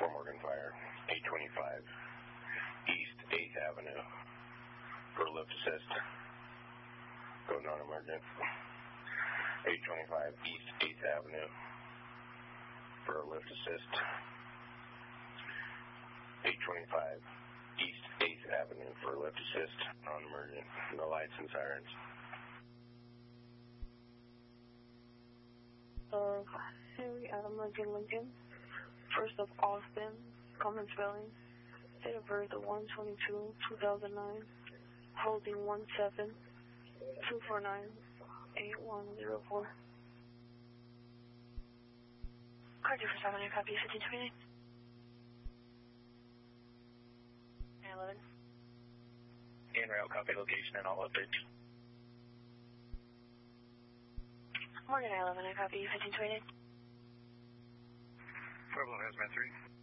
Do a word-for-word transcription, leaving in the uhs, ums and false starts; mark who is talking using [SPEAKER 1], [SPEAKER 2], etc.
[SPEAKER 1] for Morgan Fire, eight twenty-five East eighth Avenue for lift assist. Go non-emergent. eight twenty-five East eighth Avenue for lift assist. eight twenty-five East eighth Avenue for lift assist, non-emergent, no lights and sirens.
[SPEAKER 2] Uh, Henry Adam Lincoln Lincoln, first of Austin, common spelling, date of birth of one twenty-two two thousand nine, holding one seven two four nine eight one zero four.
[SPEAKER 3] Car two four seven, your copy fifteen twenty-nine. nine eleven.
[SPEAKER 4] En route, copy location and all updates.
[SPEAKER 3] Morgan nine eleven, I copy fifteen twenty-nine.
[SPEAKER 4] Pueblo Hazmat three.